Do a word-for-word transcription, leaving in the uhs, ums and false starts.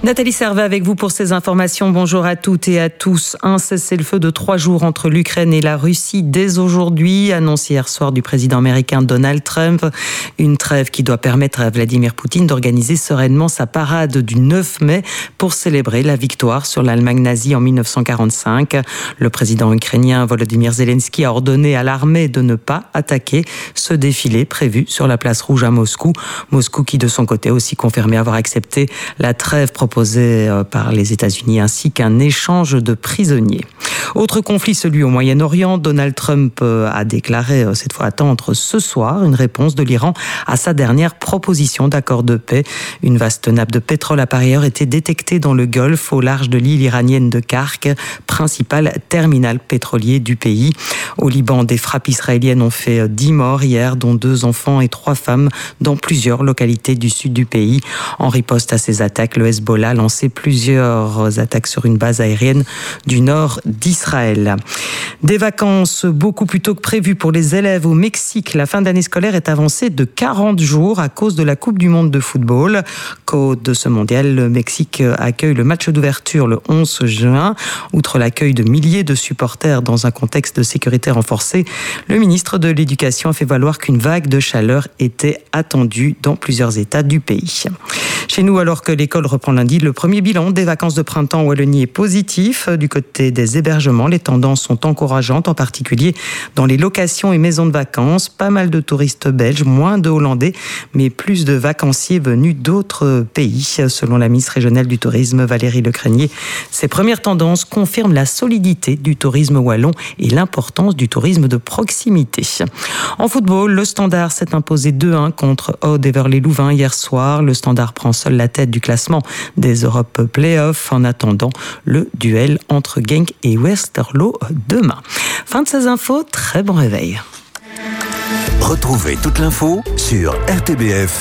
Nathalie Servat avec vous pour ces informations. Bonjour à toutes et à tous. Un cessez-le-feu de trois jours entre l'Ukraine et la Russie dès aujourd'hui, annoncé hier soir du président américain Donald Trump. Une trêve qui doit permettre à Vladimir Poutine d'organiser sereinement sa parade du neuf mai pour célébrer la victoire sur l'Allemagne nazie en dix-neuf cent quarante-cinq. Le président ukrainien Volodymyr Zelensky a ordonné à l'armée de ne pas attaquer ce défilé prévu sur la place rouge à Moscou. Moscou qui de son côté a aussi confirmé avoir accepté la trêve proposée par les États-Unis ainsi qu'un échange de prisonniers. Autre conflit, celui au Moyen-Orient. Donald Trump a déclaré cette fois attendre ce soir une réponse de l'Iran à sa dernière proposition d'accord de paix. Une vaste nappe de pétrole a par ailleurs été détectée dans le Golfe au large de l'île iranienne de Kark, principal terminal pétrolier du pays. Au Liban, des frappes israéliennes ont fait dix morts hier, dont deux enfants et trois femmes dans plusieurs localités du sud du pays. En riposte à ces attaques, le Hezbollah a lancé plusieurs attaques sur une base aérienne du nord d'Israël. Des vacances beaucoup plus tôt que prévu pour les élèves au Mexique. La fin d'année scolaire est avancée de quarante jours à cause de la Coupe du monde de football. Cause de ce mondial, le Mexique accueille le match d'ouverture le onze juin. Outre l'accueil de milliers de supporters dans un contexte de sécurité renforcé, le ministre de l'Éducation a fait valoir qu'une vague de chaleur était attendue dans plusieurs États du pays. Chez nous, alors que l'école reprend lundi, le premier bilan des vacances de printemps en Wallonie est positif. Du côté des hébergements, les tendances sont encourageantes, en particulier dans les locations et maisons de vacances. Pas mal de touristes belges, moins de Hollandais, mais plus de vacanciers venus d'autres pays. Selon la ministre régionale du tourisme, Valérie Lecrénier, ces premières tendances confirment la solidité du tourisme wallon et l'importance du tourisme de proximité. En football, le Standard s'est imposé deux un contre Oud Heverlee-Louvain hier soir. Le Standard prend seul la tête du classement des Europe Playoffs en attendant le duel entre Genk et Westerlo demain. Fin de ces infos, très bon réveil. Retrouvez toute l'info sur r t b f